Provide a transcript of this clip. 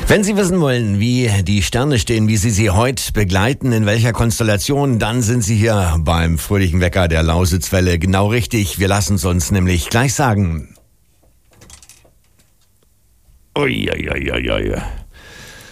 Wenn Sie wissen wollen, wie die Sterne stehen, wie Sie heute begleiten, in welcher Konstellation, dann sind Sie hier beim fröhlichen Wecker der Lausitzwelle genau richtig. Wir lassen es uns nämlich gleich sagen. Ui, ui, ui, ui, ui.